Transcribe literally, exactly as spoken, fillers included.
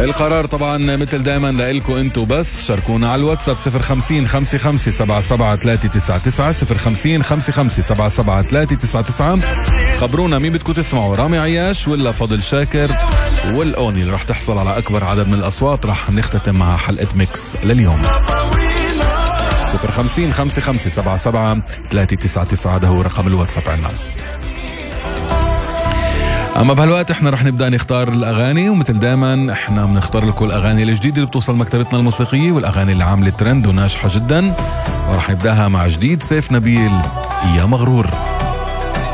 القرار طبعا مثل دائما لإلكم انتو، بس شاركونا على الواتساب صفر خمسين خمسة خمسة سبعة سبعة ثلاثة تسعة تسعة صفر خمسين خمسة خمسة سبعة سبعة ثلاثة تسعة تسعة. خبرونا مين بدكم تسمعوا، رامي عياش ولا فضل شاكر؟ والأغنية اللي رح تحصل على أكبر عدد من الأصوات رح نختتم مع حلقة ميكس لليوم. صفر خمسين خمسة خمسة سبعة سبعة ثلاثة تسعة تسعة ده هو رقم الواتساب عنا. اما بهالوقت احنا رح نبدا نختار الاغاني، ومثل دائما احنا بنختار لكم الاغاني الجديده اللي بتوصل مكتبتنا الموسيقيه والاغاني اللي عامله ترند وناجحه جدا، ورح نبداها مع جديد سيف نبيل يا مغرور.